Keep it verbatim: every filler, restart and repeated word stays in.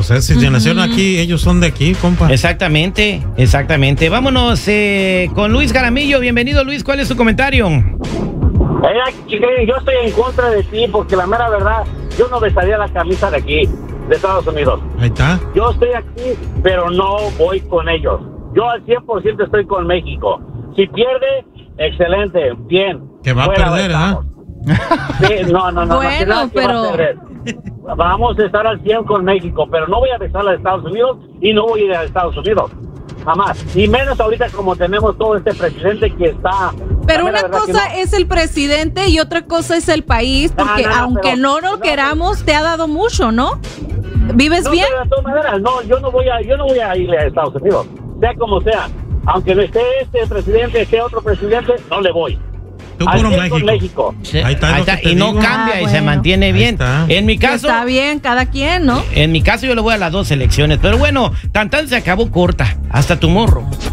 O sea, si uh-huh. nacieron aquí, ellos son de aquí, compa. Exactamente, exactamente. Vámonos eh, con Luis Jaramillo. Bienvenido, Luis. ¿Cuál es tu comentario? Eh, chiquilín, yo estoy en contra de ti porque la mera verdad, yo no besaría la camisa de aquí, de Estados Unidos. Ahí está. Yo estoy aquí, pero no voy con ellos. Yo al cien por ciento estoy con México. Si pierde, excelente, bien. Que va a perder, ¿ah? Sí, no, no, no. Bueno, no, pero... Va Vamos a estar al cien con México, pero no voy a besar a Estados Unidos y no voy a ir a Estados Unidos. Jamás. Y menos ahorita como tenemos todo este presidente que está... Pero una cosa no. es el presidente y otra cosa es el país, porque no, no, no, aunque pero, no lo no, queramos, te ha dado mucho, ¿no? ¿Vives no, bien? De todas maneras, no, yo no voy a, yo no voy a ir a Estados Unidos, sea como sea. Aunque no esté este presidente, esté otro presidente, no le voy. Tú puro México. México. Sí, ahí está, ahí está. Y no digo. cambia ah, y bueno. se mantiene bien. En mi caso... Está bien, cada quien, ¿no? En mi caso yo le voy a las dos elecciones. Pero bueno, tan tan se acabó corta. Hasta tu morro.